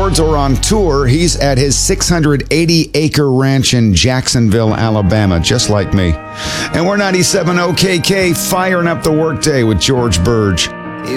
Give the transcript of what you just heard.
awards or on tour, he's at his 680-acre ranch in Jacksonville, Alabama, just like me. And we're 97 OKK, firing up the workday with George Burge.